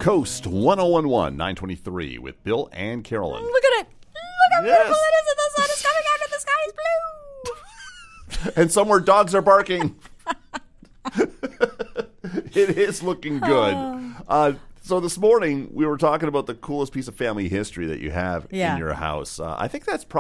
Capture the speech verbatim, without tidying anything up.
Coast one oh one one, nine twenty-three with Bill and Carolyn. Look at it. Look how Yes. beautiful it is. The sun is coming out and the sky is blue. And somewhere dogs are barking. It is looking good. Uh, so this morning we were talking about the coolest piece of family history that you have Yeah. in your house. Uh, I think that's probably